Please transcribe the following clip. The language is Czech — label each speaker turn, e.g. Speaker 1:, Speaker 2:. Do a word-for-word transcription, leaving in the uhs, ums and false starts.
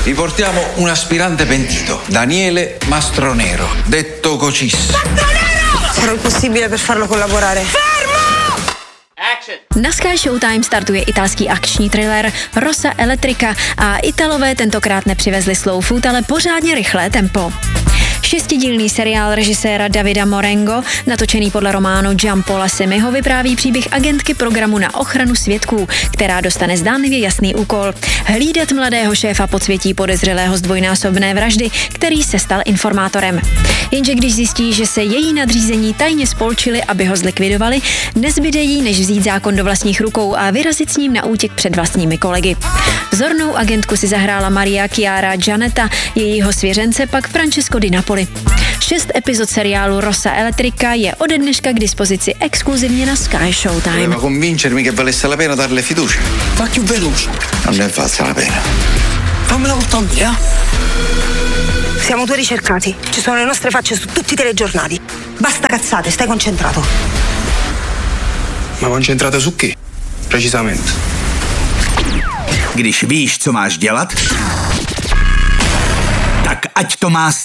Speaker 1: Vi portiamo un aspirante pentito, Daniele Mastronero, detto Cocis.
Speaker 2: Mastronero! Farò il possibile per farlo collaborare.
Speaker 3: Fermo!
Speaker 4: Action. Na Sky Showtime startuje italský akční thriller Rosa Elettrica a Italové tentokrát nepřivezli slow food, ale pořádně rychlé tempo. Šestidílný seriál režiséra Davida Morengo, natočený podle románu Gianpaola Semiho, vypráví příběh agentky programu na ochranu svědků, která dostane zdánlivě jasný úkol – hlídat mladého šéfa podsvětí podezřelého z dvojnásobné vraždy, který se stal informátorem. Jenže když zjistí, že se její nadřízení tajně spolčili, aby ho zlikvidovali, nezbyde jí, než vzít zákon do vlastních rukou a vyrazit s ním na útěk před vlastními kolegy. Vzornou agentku si zahrála Maria Chiara Giannetta, jejího svěřence pak Francesco Di Napoli. Šest epizod seriálu Rosa Elettrica je ode dneška k dispozici exkluzivně na Sky Showtime.
Speaker 1: Voleva convincermi che valesse la pena darle fiducia.
Speaker 3: Va più veloce.
Speaker 1: Non ne valsa la pena.
Speaker 3: Fammela volta a me, eh?
Speaker 2: Siamo due ricercati. Ci sono le nostre facce su tutti i telegiornali. Basta cazzate, stai concentrato.
Speaker 5: Ma concentrato su che? Precisamente.
Speaker 6: Když víš, co máš dělat, tak ať to má